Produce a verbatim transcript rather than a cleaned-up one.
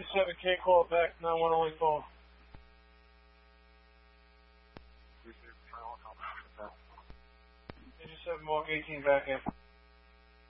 seven K call back, nine one only call. eighty-seven Mark eighteen back in.